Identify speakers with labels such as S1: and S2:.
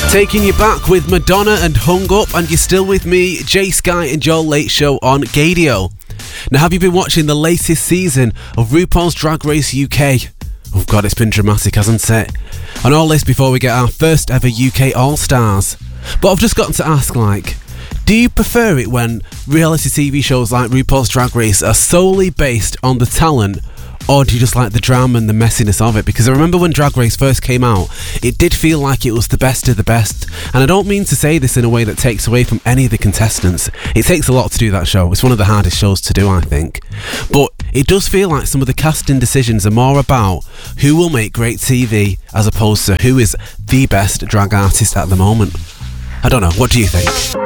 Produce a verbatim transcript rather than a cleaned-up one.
S1: Taking you back with Madonna and Hung Up, and you're still with me, Jay Sky and Joel Late Show on Gadio. Now, have you been watching the latest season of RuPaul's Drag Race U K? Oh God, it's been dramatic, hasn't it? And all this before we get our first ever U K All-Stars. But I've just gotten to ask, like, do you prefer it when reality T V shows like RuPaul's Drag Race are solely based on the talent, or do you just like the drama and the messiness of it? Because I remember when Drag Race first came out, it did feel like it was the best of the best. And I don't mean to say this in a way that takes away from any of the contestants. It takes a lot to do that show. It's one of the hardest shows to do, I think. But it does feel like some of the casting decisions are more about who will make great T V as opposed to who is the best drag artist at the moment. I don't know. What do you think?